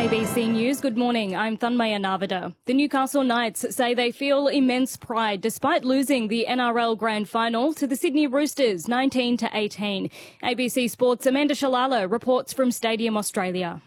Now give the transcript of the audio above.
ABC News, good morning. I'm Thanmaya Navada. The Newcastle Knights say they feel immense pride despite losing the NRL Grand Final to the Sydney Roosters 19-18. ABC Sports' Amanda Shalala reports from Stadium Australia.